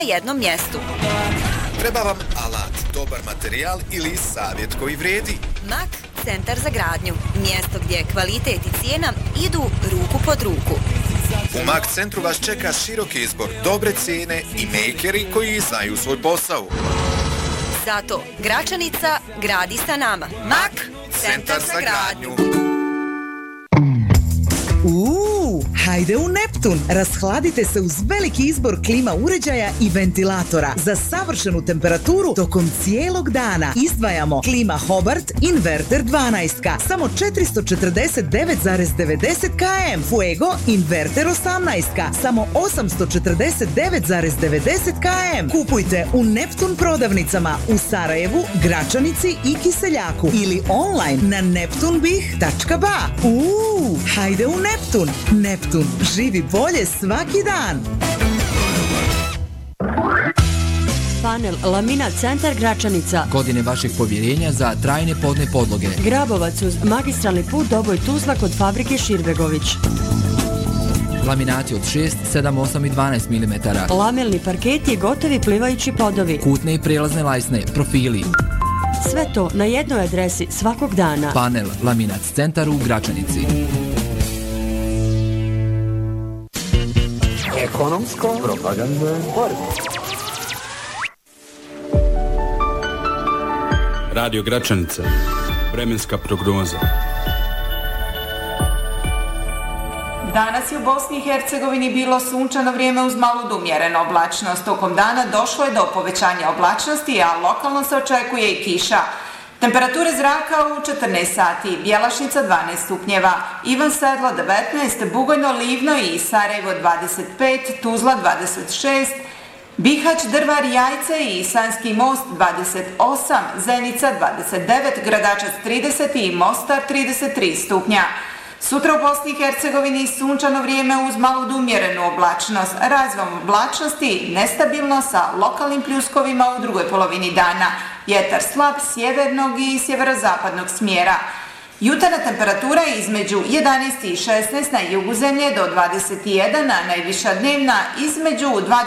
jednom mjestu. Treba vam alat, dobar materijal ili savjet koji vrijedi. Mak Centar za gradnju. Mjesto gdje kvalitet i cijena idu ruku pod ruku. U Mak Centru vas čeka široki izbor, dobre cijene i mejkeri koji znaju svoj posao. Zato Gračanica gradi sa nama. Mak Centar za gradnju. Hajde u Neptun! Rashladite se uz veliki izbor klima uređaja i ventilatora za savršenu temperaturu tokom cijelog dana. Izdvajamo klima Hobart Inverter 12, samo 449,90 km. Fuego Inverter 18, samo 849,90 km. Kupujte u Neptun prodavnicama u Sarajevu, Gračanici i Kiseljaku ili online na neptunbih.ba. Hajde u Neptun! Neptun, živi bolje svaki dan. Panel Laminat Centar Gračanica. Godine vašeg povjerenja za trajne podne podloge. Grabovac uz magistralni put Doboj Tuzla kod fabrike Širbegović. Laminati od 6, 7, 8 i 12 mm. Lamelni parketi i gotovi plivajući podovi. Kutne i prijelazne lajsne, profili. Sve to na jednoj adresi svakog dana. Panel Laminat Centar u Gračanici. Ekonomsko-propagandna borba. Radio Gračanica. Vremenska prognoza. Danas je u Bosni i Hercegovini bilo sunčano vrijeme uz malu do umjerenu oblačnost. Tokom dana došlo je do povećanja oblačnosti, a lokalno se očekuje i kiša. Temperature zraka u 14 sati, Bjelašnica 12 stupnjeva, Ivan Sedlo 19, Bugojno, Livno i Sarajevo 25, Tuzla 26, Bihać, Drvar, Jajce i Sanski most 28, Zenica 29, Gradačac 30 i Mostar 33 stupnja. Sutra u Bosni i Hercegovini sunčano vrijeme uz malu umjerenu oblačnost, razvom oblačnosti nestabilno sa lokalnim pljuskovima u drugoj polovini dana. Vjetar slab sjevernog i sjeverozapadnog smjera. Jutarnja temperatura je između 11 i 16 na jugu zemlje do 21, a najviša dnevna između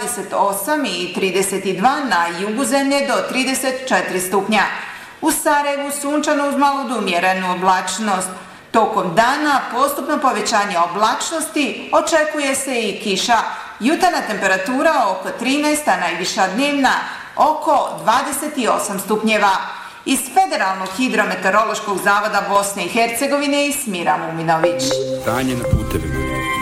28 i 32 na jugu zemlje do 34 stupnja. U Sarajevu sunčano uz malu umjerenu oblačnost. Tokom dana postupno povećanje oblačnosti, očekuje se i kiša. Jutarnja temperatura oko 13, a najviša dnevna oko 28 stupnjeva. Iz Federalnog hidrometeorološkog zavoda Bosne i Hercegovine Smira Muminović. Stanje na putevima.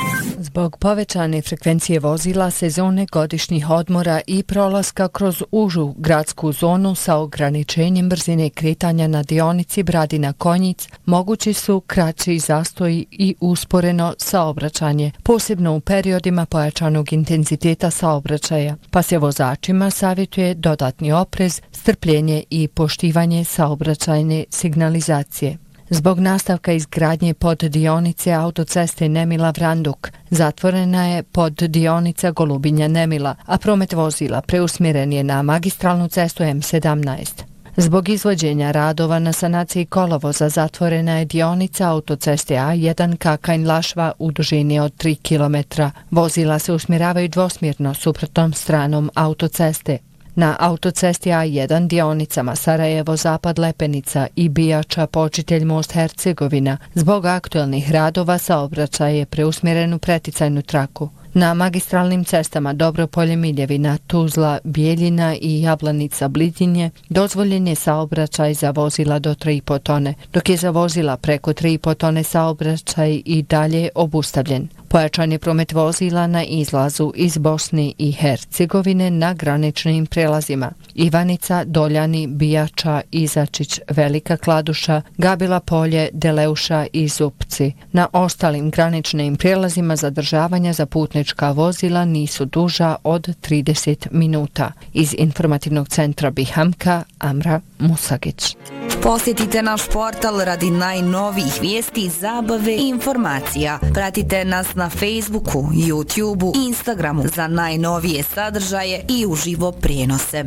Zbog povećane frekvencije vozila, sezone godišnjih odmora i prolaska kroz užu gradsku zonu sa ograničenjem brzine kretanja na dionici Bradina-Konjic, mogući su kraći zastoji i usporeno saobraćanje, posebno u periodima pojačanog intenziteta saobraćaja, pa se vozačima savjetuje dodatni oprez, strpljenje i poštivanje saobraćajne signalizacije. Zbog nastavka izgradnje poddionice autoceste Nemila-Vranduk, zatvorena je poddionica Golubinja-Nemila, a promet vozila preusmjeren je na magistralnu cestu M17. Zbog izvođenja radova na sanaciji kolovoza zatvorena je dionica autoceste A1 Kakanj-Lašva u dužini od 3 km. Vozila se usmjeravaju dvosmjerno suprotnom stranom autoceste. Na autocesti A1 dionicama Sarajevo-Zapad-Lepenica i Bijača-Počitelj most Hercegovina zbog aktualnih radova saobraćaj je preusmjeren u preticajnu traku. Na magistralnim cestama Dobropolje-Miljevina, Tuzla, Bijeljina i Jablanica-Blidinje dozvoljen je saobraćaj za vozila do 3,5 tone, dok je za vozila preko 3,5 tone saobraćaj i dalje obustavljen. Pojačan je promet vozila na izlazu iz Bosne i Hercegovine na graničnim prelazima Ivanica, Doljani, Bijača, Izačić, Velika Kladuša, Gabila Polje, Deleuša i Zupci. Na ostalim graničnim prelazima zadržavanja za putnička vozila nisu duža od 30 minuta. Iz informativnog centra Bihamka, Amra Musagić. Posjetite naš portal radi najnovijih vijesti, zabave i informacija. Pratite nas na Facebooku, YouTubeu, Instagramu za najnovije sadržaje i uživo prijenose.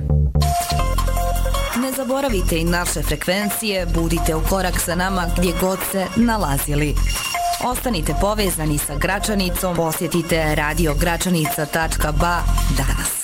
Ne zaboravite i naše frekvencije, budite u korak sa nama gdje god se nalazili. Ostanite povezani sa Gračanicom, posjetite radiogračanica.ba danas.